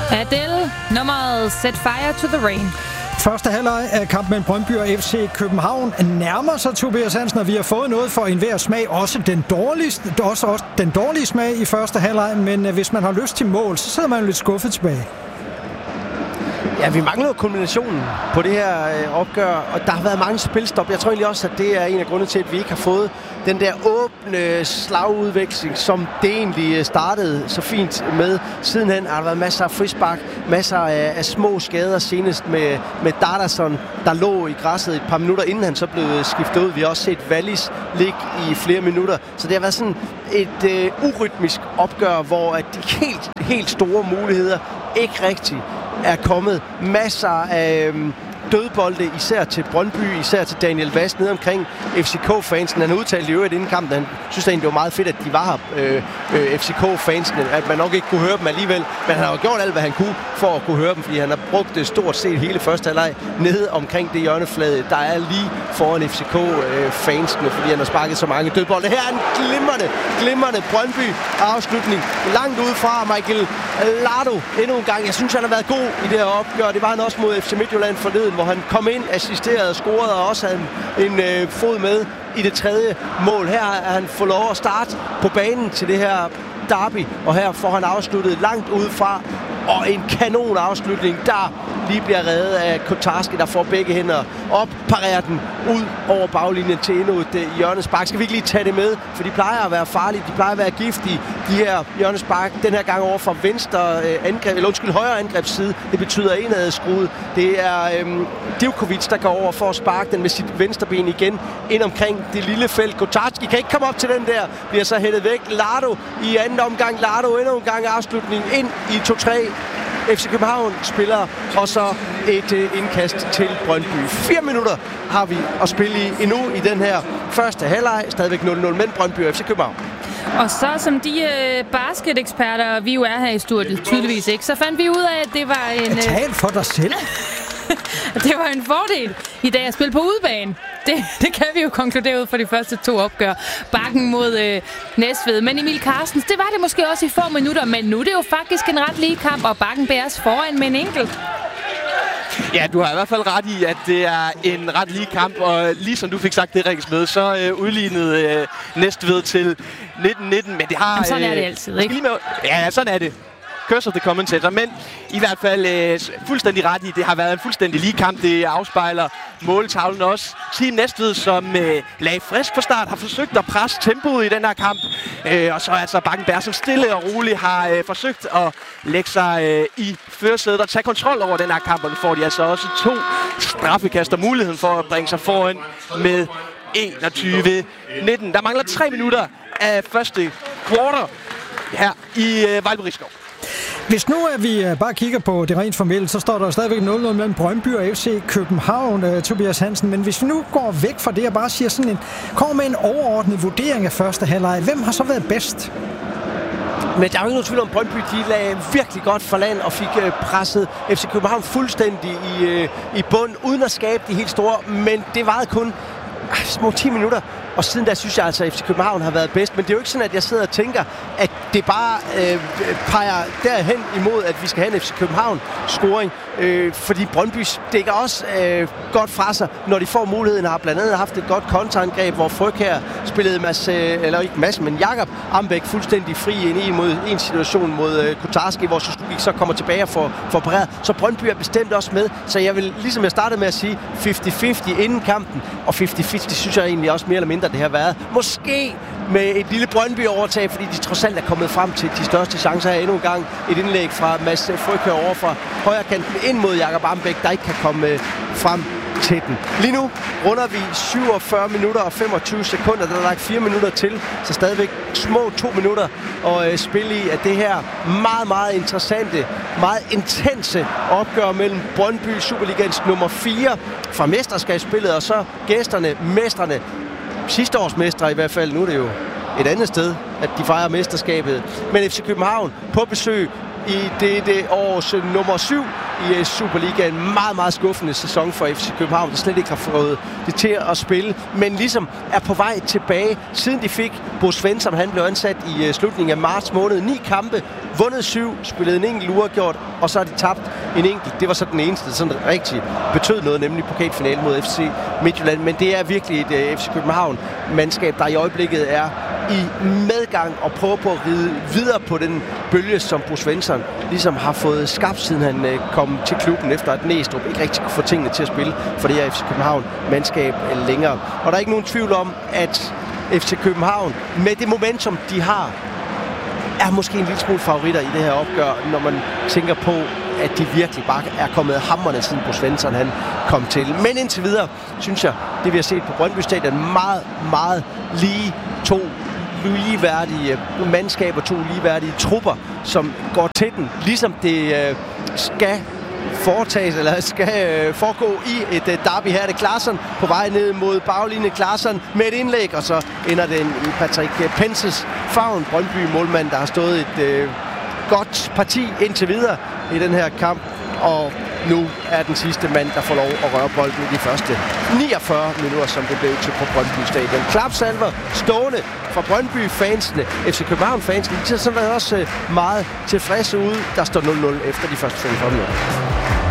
Adele, nummeret Set Fire to the Rain. Første halvleg af kampen mellem Brøndby og FC København nærmer sig, Tobias Hansen, og vi har fået noget for enhver smag. Også den dårlige smag i første halvleg, men hvis man har lyst til mål, så sidder man jo lidt skuffet tilbage. Ja, vi mangler kombinationen på det her opgør, og der har været mange spilstop. Jeg tror egentlig også, at det er en af grundene til, at vi ikke har fået den der åbne slagudveksling, som det egentlig startede så fint med. Sidenhen har der været masser af frispark, masser af små skader, senest med Dardasson, der lå i græsset et par minutter, inden han så blev skiftet ud. Vi har også set Wallis ligge i flere minutter, så det har været sådan et urytmisk opgør, hvor at de helt store muligheder ikke rigtig er kommet. Masser af dødbolde, især til Brøndby, især til Daniel Vast nede omkring FCK-fansen. Han udtalte i øvrigt inden kampen, han synes egentlig, det var meget fedt, at de var her, FCK-fansene, at man nok ikke kunne høre dem alligevel, men han har jo gjort alt, hvad han kunne for at kunne høre dem, fordi han har brugt det stort set hele første halvleg nede omkring det hjørneflade, der er lige foran FCK-fansene, fordi han har sparket så mange dødbolde. Her er en glimrende Brøndby afslutning. Langt ude fra Michael Lardo endnu en gang. Jeg synes, han har været god i det her opgør. Det var han også mod FC Midtjylland forleden, hvor han kom ind, assisterede og scorede, og også havde en fod med i det tredje mål. Her har han fået lov at starte på banen til det her derby, og her får han afsluttet langt udefra, og en kanon afslutning, der lige bliver reddet af Kotarski, der får begge hænder op, parerer den ud over baglinjen til endnu et hjørnespark. Skal vi ikke lige tage det med? For de plejer at være farlige, de plejer at være giftige, de her hjørnespark. Den her gang over fra højre angrebsside. Det betyder indadskruet. Det er Divkovic, der går over for at sparke den med sit venstre ben igen ind omkring det lille felt. Kotarski kan ikke komme op til den der, bliver så hættet væk. Lardo i anden omgang. Lardo endnu en gang afslutning ind i 2-3. FC København spiller, og så et indkast til Brøndby. 4 minutter har vi at spille i endnu i den her første halvleg. Stadigvæk 0-0 mellem Brøndby og FC København. Og så som de basket-eksperter, vi jo er her i studiet, tydeligvis ikke, så fandt vi ud af, at det var en... Tal for dig selv. Det var en fordel i dag at spille på udebane. Det kan vi jo konkludere ud fra de første 2 opgør. Bakken mod Næstved. Men Emil Carstens, det var det måske også i få minutter, men nu er det jo faktisk en ret lige kamp, og Bakken bæres foran med en enkelt. Ja, du har i hvert fald ret i, at det er en ret lige kamp, og lige som du fik sagt det, Rikkes med, så udlignede Næstved til 19-19, men det har... Jamen, sådan er det altid, ikke? Ja, sådan er det. Curse of the commentator, men i hvert fald fuldstændig ret i, det har været en fuldstændig lige kamp. Det afspejler måltavlen også. Team Næstved, som lagde frisk fra start, har forsøgt at presse tempoet i den her kamp. Og så altså Bakkenberg, som stille og roligt har forsøgt at lægge sig i førersædet og tage kontrol over den her kamp. Og nu får de altså også 2 straffekaster, muligheden for at bringe sig foran med 21-19. Der mangler 3 minutter af første quarter her i Vejlby Rigskov. Hvis nu vi bare kigger på det rent formelle, så står der stadigvæk 0-0 mellem Brøndby og FC København, Tobias Hansen. Men hvis vi nu går væk fra det og bare siger kommer med en overordnet vurdering af første halvleg, hvem har så været bedst? Men der er jo ikke nogen tvivl om, Brøndby de lagde virkelig godt for land og fik presset FC København fuldstændig i bund, uden at skabe de helt store. Men det varede kun små 10 minutter. Og siden da synes jeg altså, at FC København har været bedst. Men det er jo ikke sådan, at jeg sidder og tænker, at det bare peger derhen imod, at vi skal have en FC København-scoring. Fordi Brøndby stikker også godt fra sig, når de får muligheden. Har blandt andet haft et godt kontraangreb, hvor Fryg her spillede Jakob Ambæk fuldstændig fri ind i en situation mod Kotarski, hvor Suzuki så kommer tilbage og får pareret. Så Brøndby er bestemt også med. Så jeg vil, ligesom jeg startede med at sige, 50-50 inden kampen. Og 50-50 synes jeg egentlig også mere eller mindre, det har været. Måske med et lille Brøndby-overtag, fordi de trods alt er kommet frem til de største chancer her endnu en gang. Et indlæg fra Mads Frøkjær over fra højre kanten ind mod Jakob Ambæk, der ikke kan komme frem til den. Lige nu runder vi 47 minutter og 25 sekunder. Der er lagt 4 minutter til, så stadigvæk små 2 minutter at spille i af det her meget, meget interessante, meget intense opgør mellem Brøndby, Superligans nummer 4 fra mesterskabsspillet, og så gæsterne, mestrene, sidste års mestre i hvert fald. Nu er det jo et andet sted, at de fejrer mesterskabet. Men FC København på besøg i det års nummer 7 i Superligaen. Meget, meget skuffende sæson for FC København, der slet ikke har fået det til at spille, men ligesom er på vej tilbage, siden de fik Bo Svensson. Han blev ansat i slutningen af marts måned. 9 kampe, vundet 7, spillet en enkelt uafgjort, og så har de tabt en enkelt. Det var så den eneste, der sådan rigtig betød noget, nemlig pokalfinalen mod FC Midtjylland. Men det er virkelig et FC København-mandskab, der i øjeblikket er i medgang og prøver på at ride videre på den bølge, som Bo Svensson ligesom har fået skabt, siden han kom til klubben, efter at Næstrup ikke rigtig kunne få tingene til at spille for det her FC København-mandskab længere. Og der er ikke nogen tvivl om, at FC København med det momentum, de har, er måske en lille smule favoritter i det her opgør, når man tænker på, at de virkelig bare er kommet hammerne, siden Bo Svensson han kom til. Men indtil videre, synes jeg, det vi har set på Brøndby Stadion, meget, meget lige to ligeværdige mandskaber, 2 ligeværdige trupper, som går til den, ligesom det skal foretages, eller skal foregå i et derby. Her er det Klaarsson på vej ned mod baglinjen. Klaarsson med et indlæg, og så ender den i Patrick Penses favn. Brøndby målmand, der har stået et godt parti indtil videre i den her kamp, og nu er den sidste mand, der får lov at røre bolden i de første 49 minutter, som det blev til på Brøndby Stadion. Klapsalver stående fra Brøndby-fansene. FC København-fansene, de ser sådan også meget tilfredse ud. Der står 0-0 efter de første 45 minutter.